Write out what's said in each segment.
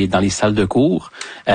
les salles de cours.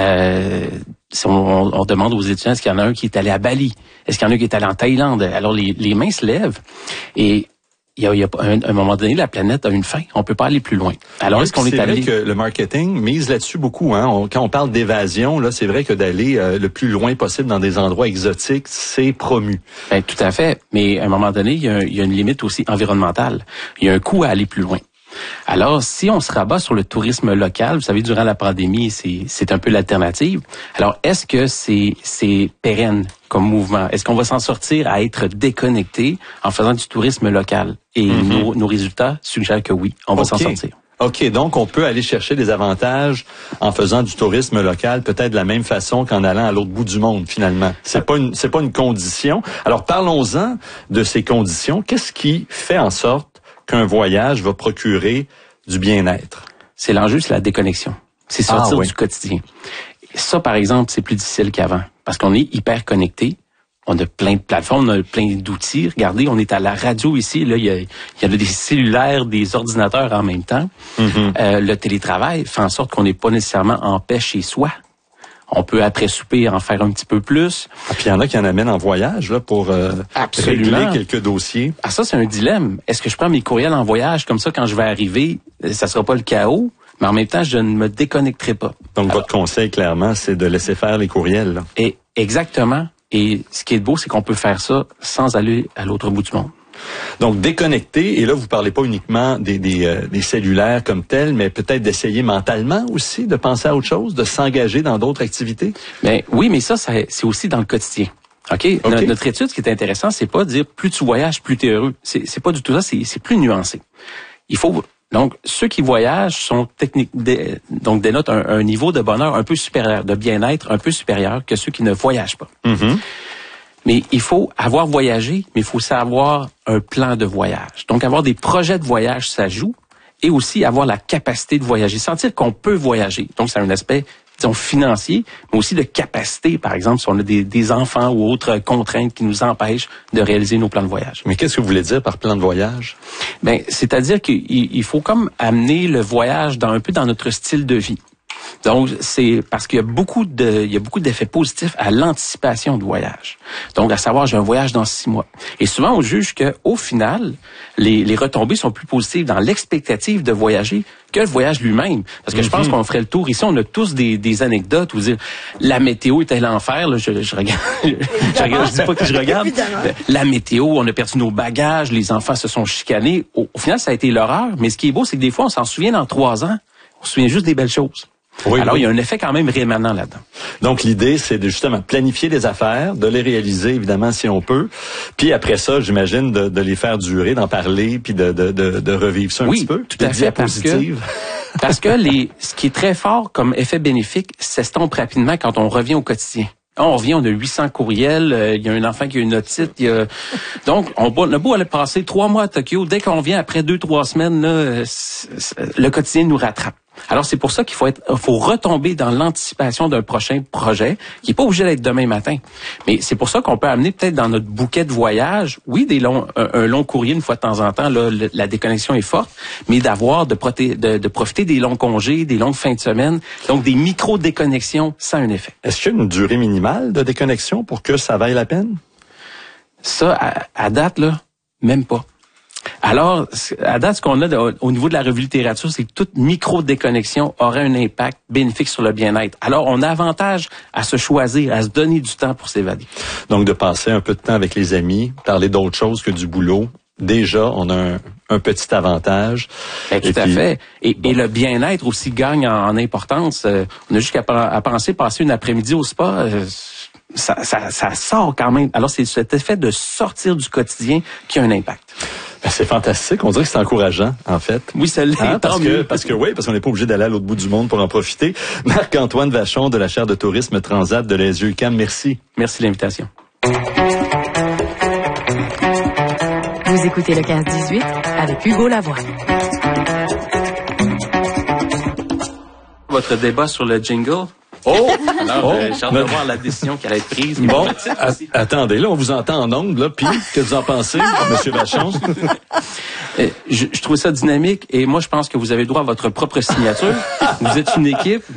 On demande aux étudiants, est-ce qu'il y en a un qui est allé à Bali? Est-ce qu'il y en a un qui est allé en Thaïlande? Alors, les mains se lèvent et il y a un moment donné, la planète a une fin. On peut pas aller plus loin. Alors, est-ce qu'on est allé... C'est vrai que le marketing mise là-dessus beaucoup. Hein? Quand on parle d'évasion, là, c'est vrai que d'aller le plus loin possible dans des endroits exotiques, c'est promu. Ben, tout à fait. Mais à un moment donné, il y a une limite aussi environnementale. Il y a un coût à aller plus loin. Alors, si on se rabat sur le tourisme local, vous savez, durant la pandémie, c'est un peu l'alternative. Alors, est-ce que c'est pérenne comme mouvement? Est-ce qu'on va s'en sortir à être déconnecté en faisant du tourisme local? Et nos résultats suggèrent que oui, on va s'en sortir. OK, donc on peut aller chercher des avantages en faisant du tourisme local, peut-être de la même façon qu'en allant à l'autre bout du monde, finalement. C'est pas une condition. Alors, parlons-en de ces conditions. Qu'est-ce qui fait en sorte qu'un voyage va procurer du bien-être? C'est l'enjeu, c'est la déconnexion. C'est sortir du quotidien. Ça, par exemple, c'est plus difficile qu'avant. Parce qu'on est hyper connecté. On a plein de plateformes, on a plein d'outils. Regardez, on est à la radio ici. Là, il y a des cellulaires, des ordinateurs en même temps. Le télétravail fait en sorte qu'on n'est pas nécessairement en paix chez soi. On peut, après souper, en faire un petit peu plus. Ah, puis il y en a qui en amènent en voyage là pour régler quelques dossiers. Ah, ça, c'est un dilemme. Est-ce que je prends mes courriels en voyage? Comme ça, quand je vais arriver, ça sera pas le chaos, mais en même temps, je ne me déconnecterai pas. Donc, votre conseil, clairement, c'est de laisser faire les courriels. Là. Et exactement. Et ce qui est beau, c'est qu'on peut faire ça sans aller à l'autre bout du monde. Donc, déconnecter, et là, vous parlez pas uniquement des cellulaires comme tels, mais peut-être d'essayer mentalement aussi, de penser à autre chose, de s'engager dans d'autres activités? Ben oui, mais ça c'est aussi dans le quotidien. OK? Notre étude, ce qui est intéressant, c'est pas de dire plus tu voyages, plus tu es heureux. C'est pas du tout ça, c'est plus nuancé. Donc, ceux qui voyagent sont donc dénotent un niveau de bonheur un peu supérieur, de bien-être un peu supérieur que ceux qui ne voyagent pas. Mais il faut avoir voyagé, mais il faut aussi avoir un plan de voyage. Donc, avoir des projets de voyage, ça joue. Et aussi avoir la capacité de voyager, sentir qu'on peut voyager. Donc, c'est un aspect, disons, financier, mais aussi de capacité, par exemple, si on a des enfants ou autres contraintes qui nous empêchent de réaliser nos plans de voyage. Mais qu'est-ce que vous voulez dire par plan de voyage? Ben, c'est-à-dire qu'il faut comme amener le voyage un peu dans notre style de vie. Donc, c'est parce qu'il y a beaucoup d'effets positifs à l'anticipation du voyage. Donc, à savoir, j'ai un voyage dans 6 mois. Et souvent, on juge qu'au final, les retombées sont plus positives dans l'expectative de voyager que le voyage lui-même. Parce que je pense qu'on ferait le tour. Ici, on a tous des anecdotes où dire, la météo était l'enfer. Là, je regarde, je dis pas que je regarde. La météo, on a perdu nos bagages, les enfants se sont chicanés. Au final, ça a été l'horreur. Mais ce qui est beau, c'est que des fois, on s'en souvient dans 3 ans. On se souvient juste des belles choses. Oui, alors, il y a un effet quand même rémanent là-dedans. Donc, l'idée, c'est de justement planifier les affaires, de les réaliser, évidemment, si on peut. Puis après ça, j'imagine, de les faire durer, d'en parler, puis de revivre ça un petit peu. Tout à fait, parce que ce qui est très fort comme effet bénéfique s'estompe rapidement quand on revient au quotidien. On revient, on a 800 courriels, il y a un enfant qui a une otite, donc on a beau aller passer 3 mois à Tokyo, dès qu'on vient après 2-3 semaines, là, le quotidien nous rattrape. Alors c'est pour ça qu'il faut retomber dans l'anticipation d'un prochain projet qui est pas obligé d'être demain matin. Mais c'est pour ça qu'on peut amener peut-être dans notre bouquet de voyage, oui, un long courrier une fois de temps en temps, là, la déconnexion est forte, mais de profiter des longs congés, des longues fins de semaine, donc des micro-déconnexions, ça a un effet. Est-ce qu'il y a une durée minimale de déconnexion pour que ça vaille la peine? Ça, à date, là, même pas. Alors, à date, ce qu'on a au niveau de la revue littérature, c'est que toute micro-déconnexion aurait un impact bénéfique sur le bien-être. Alors, on a avantage à se choisir, à se donner du temps pour s'évader. Donc, de passer un peu de temps avec les amis, parler d'autre chose que du boulot. Déjà, on a un petit avantage. Bien, tout à fait. Et le bien-être aussi gagne en importance. On a juste qu'à passer une après-midi au spa. Ça sort quand même. Alors, c'est cet effet de sortir du quotidien qui a un impact. Ben, c'est fantastique. On dirait que c'est encourageant, en fait. Oui, ça l'est. Parce qu'on n'est pas obligé d'aller à l'autre bout du monde pour en profiter. Marc-Antoine Vachon de la chaire de tourisme Transat de l'ESU-UQAM, merci. Merci de l'invitation. Vous écoutez le 15-18 avec Hugo Lavoie. Votre débat sur le jingle. Oh! Alors, j'ai hâte de voir la décision qui allait être prise. Bon, attendez, là, on vous entend en ondes, là, puis que vous en pensez, M. Vachon? Je trouve ça dynamique et moi, je pense que vous avez droit à votre propre signature. Vous êtes une équipe.